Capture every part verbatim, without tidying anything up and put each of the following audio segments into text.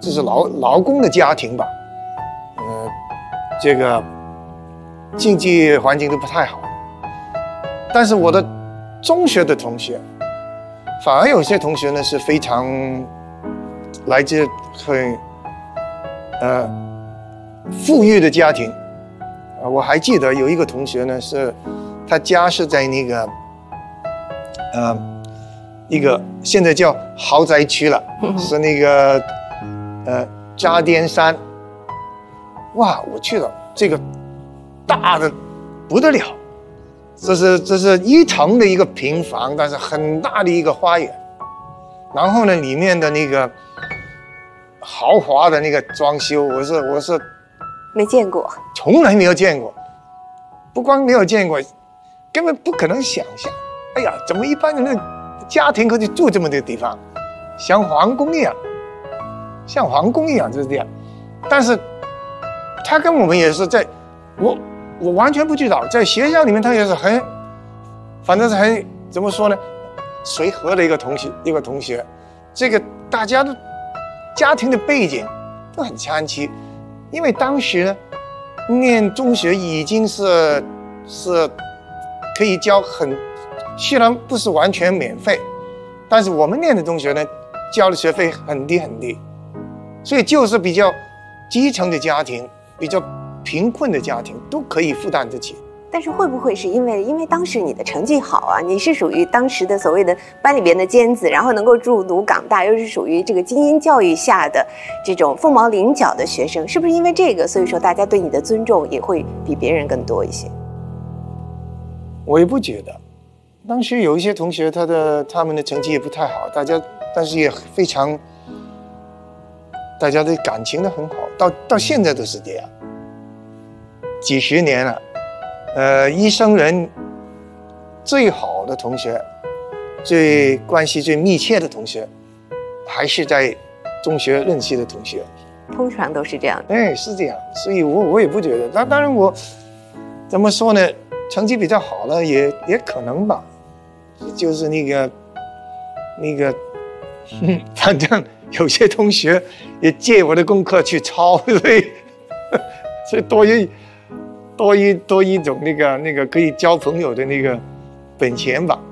就是劳劳工的家庭吧，呃，这个经济环境都不太好。但是我的中学的同学，反而有些同学呢是非常来自很呃富裕的家庭。啊，我还记得有一个同学呢，是他家是在那个呃一个现在叫豪宅区了，是那个呃渣甸山。哇，我去了，这个大的不得了，这是这是一层的一个平房，但是很大的一个花园。然后呢，里面的那个豪华的那个装修，我是我是没见过， 从来没有见过。不光没有见过，根本不可能想象。哎呀，怎么一般人的家庭可以住这么的地方，像皇宫一样，像皇宫一样就是这样。但是他跟我们也是在，我我完全不知道，在学校里面他也是很，反正是很怎么说呢，随和的一个同学，一个同学，这个大家的家庭的背景都很参差，因为当时呢，念中学已经是是可以交很，虽然不是完全免费，但是我们念的中学呢，交的学费很低很低，所以就是比较基层的家庭，比较贫困的家庭都可以负担得起。 但是会不会是因为因为当时你的成绩好啊，你是属于当时的所谓的班里边的尖子，然后能够入读港大，又是属于这个精英教育下的这种凤毛麟角的学生，是不是因为这个，所以说大家对你的尊重也会比别人更多一些？ 我也不觉得，当时有一些同学他的他们的成绩也不太好，大家但是也非常，大家的感情都很好，到到现在都是这样，几十年了。呃，一生人最好的同学，最关系最密切的同学，还是在中学认识的同学。 通常都是这样的。 哎，是这样，所以我我也不觉得。那当然我怎么说呢？成绩比较好了，也也可能吧。就是那个那个，嗯，反正有些同学也借我的功课去抄，所以所以多一。多一多一种那个那个可以交朋友的那个本钱吧。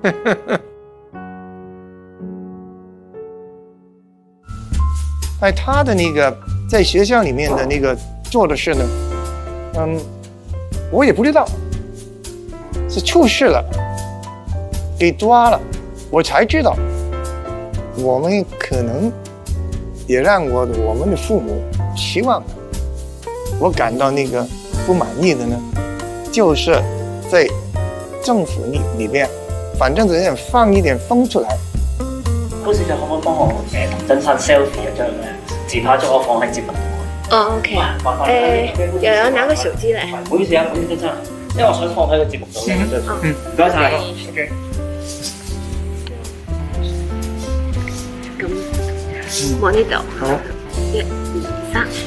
哎，他的那个在学校里面的那个做的事呢，嗯，我也不知道，是出事了，给抓了，我才知道。我们可能也让我我们的父母希望的，我感到那个。不满意的呢，就是在政府里里边，反正只想放一點風出嚟。 高小姐可唔可以幫我誒同真山 selfie 一張誒自拍照，我放喺節目度。 哦 ，OK。誒，又有拿個手機嚟。 唔好意思啊，唔好意思真係，因為我想放喺個節目度嘅。嗯，唔該晒。OK。 咁，望呢度。好。一、二、三。